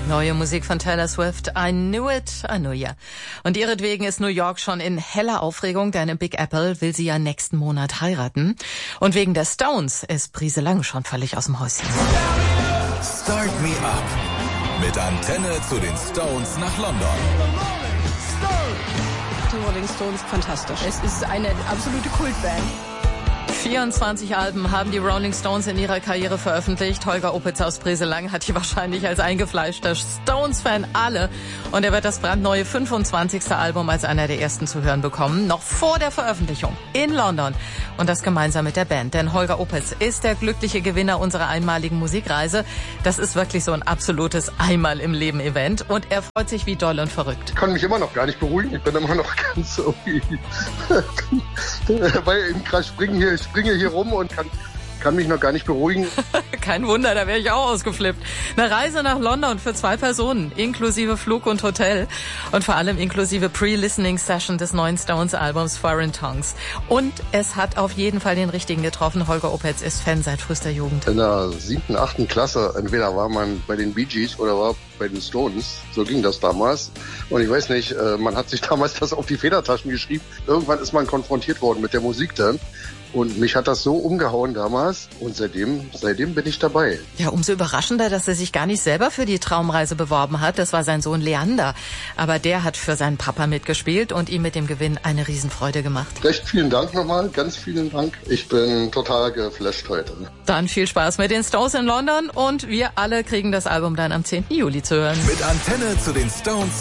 Neue Musik von Taylor Swift, I Knew It, I Knew Ya. Und ihretwegen ist New York schon in heller Aufregung, denn in Big Apple will sie ja nächsten Monat heiraten. Und wegen der Stones ist Brise Lang schon völlig aus dem Häuschen. Start Me Up mit Antenne zu den Stones nach London. Die Rolling Stones, fantastisch. Es ist eine absolute Kultband. 24 Alben haben die Rolling Stones in ihrer Karriere veröffentlicht. Holger Opitz aus Brise Lang hat die wahrscheinlich als eingefleischter Stones-Fan alle. Und er wird das brandneue 25. Album als einer der ersten zu hören bekommen. Noch vor der Veröffentlichung in London. Und das gemeinsam mit der Band. Denn Holger Opitz ist der glückliche Gewinner unserer einmaligen Musikreise. Das ist wirklich so ein absolutes Einmal-im-Leben-Event. Und er freut sich wie doll und verrückt. Ich kann mich immer noch gar nicht beruhigen. Ich bin immer noch ganz irgendwie... Weil ich springe hier rum und kann mich noch gar nicht beruhigen. Kein Wunder, da wäre ich auch ausgeflippt. Eine Reise nach London für 2 Personen, inklusive Flug und Hotel und vor allem inklusive Pre-Listening-Session des neuen Stones-Albums Foreign Tongues. Und es hat auf jeden Fall den richtigen getroffen. Holger Opitz ist Fan seit frühester Jugend. In der 7., 8. Klasse, entweder war man bei den Bee Gees oder war bei den Stones. So ging das damals. Und ich weiß nicht, man hat sich damals das auf die Federtaschen geschrieben. Irgendwann ist man konfrontiert worden mit der Musik dann. Und mich hat das so umgehauen damals und seitdem bin ich dabei. Ja, umso überraschender, dass er sich gar nicht selber für die Traumreise beworben hat. Das war sein Sohn Leander. Aber der hat für seinen Papa mitgespielt und ihm mit dem Gewinn eine Riesenfreude gemacht. Recht vielen Dank nochmal, ganz vielen Dank. Ich bin total geflasht heute. Dann viel Spaß mit den Stones in London und wir alle kriegen das Album dann am 10. Juli zu hören. Mit Antenne zu den Stones